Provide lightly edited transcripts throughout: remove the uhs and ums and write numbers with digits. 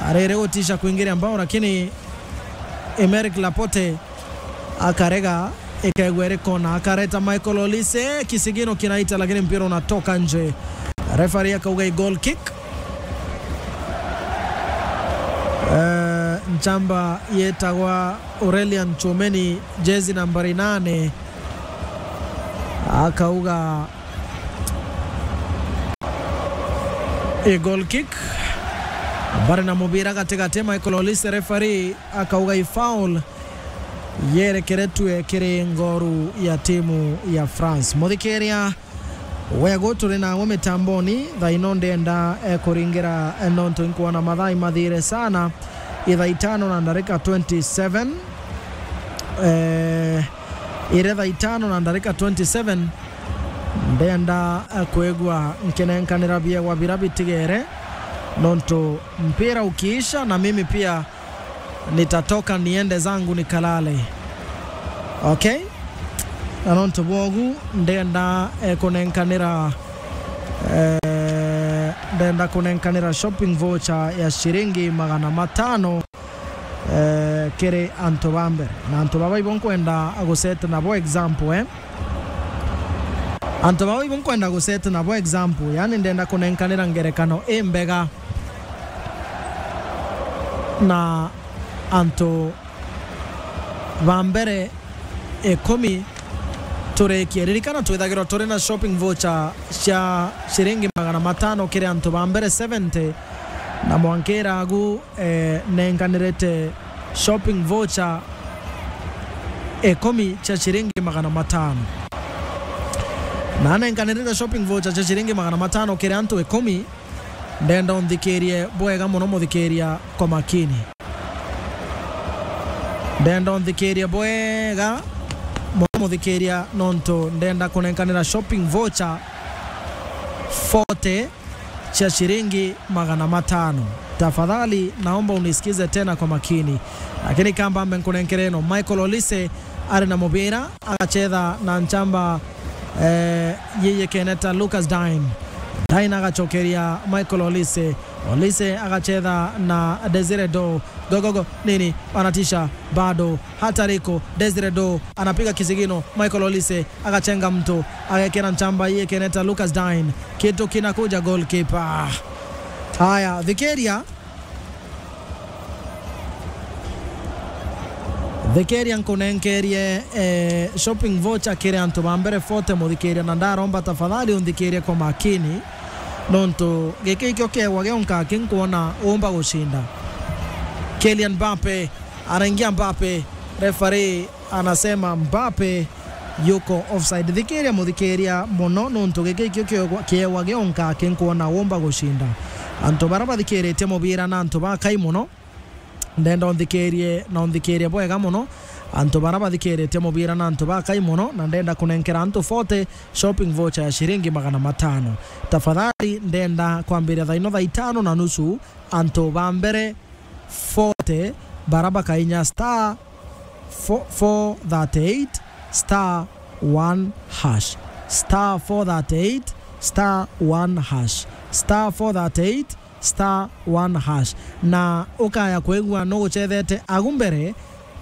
arere utisha kuingiria mbao, lakini Emerick Laporte akarega ikagwere kona, akareta Michael Olise, kisigino kinaita lakini mpira unatoka nje. Referee akauga goal kick. Nchamba yetagwa Aurelian Chomeni, jezi nambari 8, akauga goal kick. Bari na mubira katika tema Michael Olise, referee akauga foul yere keretue kere ngoru ya timu ya France. Modikeria wegoture na ngome tamboni dhainonde enda kuringira nonto nkuwa madhai madhire sana idha 5 na ndarika 27 idha 5 na ndarika 27 ndenda kuegwa nkenenkanira bia wa birabi tigere nonto mpira ukiisha na mimi pia nitatoka niende zangu nikalale. Okay? Nonto bogu ndenda kunenkanira shopping voucher ya shilingi 500 kere Antobamber. Na Antobaba ibon kwenda agosete na bo example Antobaba ibon kwenda agosete na bo example, yani ndenda kunenkanira ngerekano embega na Anto Bambere ekomi tore kieririkana twithagirwa tore na shopping voucher cia shilingi 500 kire Anto Bambere 70 na mwankera agu nenganirete shopping voucher ekomi cia shilingi 500 na nenganirete shopping voucher cia shilingi 500 kire Anto ekomi ndenda ondhikirie bwega muno muthikiria kwa makini. Ndenda ondhikiria bwega muthikiria nonto ndenda kunenkanira shopping voucher 40 cha shilingi 500. Tafadhali naomba unisikize tena kwa makini. Lakini kamba mbenkunenkereno Michael Olise ari na mubira agacheza na nchamba yeye keneta Lucas Digne. Digne agachokeria Michael Olise. Olise agacheza na Desire Do. Go nini anatisha bado hatariko. Desire Do anapiga kisigino, Michael Olise agachenga mtu, agakena nchamba yeye keneta Lucas Digne. Kitu kinakuja goalkeeper. Haya, Vikeria nkunenkerie shopping voucher kire Anto Bambere 40 mudhikeria na ndaromba tafadhali undhikeria kwa makini nonto geke ikioke wageonka kinkuona omba gushinda. Kylian Mbappe anaingia, Mbappe referee anasema Mbappe yuko offside. Dhikeria mudhikeria mono nonto geke ikioke wageonka kinkuona omba gushinda. Anto baraba dhikeria temo bira na Anto bakai mono ndenda ondhikerie bwega muno. Anto baraba dhikerie temo bira na Anto bakai muno na ndenda kunenkera Anto 40 shopping voucher ya shilingi 500. Tafadhali ndenda kwambira dhaino 5:30 Anto Bambere 40 baraba kainya star 438 star 1 hash star 438 star 1 hash star 438 star 1 hash na ukaya kwegwa no guchethete agumbere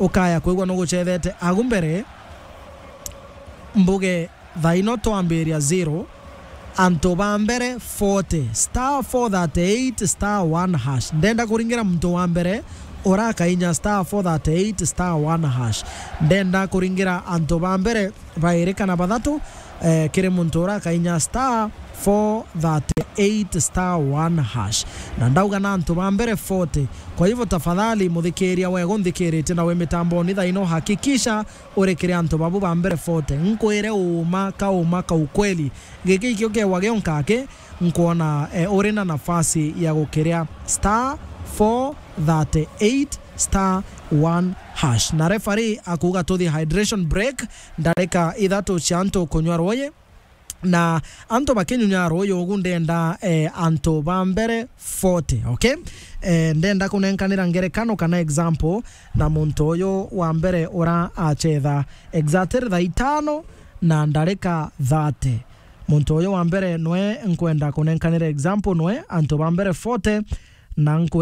mbuge thaino twambiria 0 Anto Bambere 40 star 438 star 1 hash ndenda kuringira mtu wa mbere oraka inya star 438 star 1 hash ndenda kuringira Anto Bambere bairikana bathatu kire muntu oraka inya star 438 star 1 hash na ndauga na Anto Bambere 40. Kwa hivyo tafadhali mudhikeria wego ndhikirite na we mitambo ni thaino hakikisha urekeria Anto Babu Bambere 40 nkwire uma ka ukweli geke ikioke wageonkake nkuona uri na nafasi ya gukeria star 438 star 1 hash na referee akuga to the hydration break ndareka ithatu cia Anto kunywa roye na Anto bakenyunya royo ogundenda Anto Bambere 40. Okay, ndenda kunenkanira ngerekano kana example na muntu oyo wa mbere ora achetha exactly 5 na ndareka 30. Muntu oyo wa mbere noe nkwenda kunenkanira example noe Anto Bambere 40 na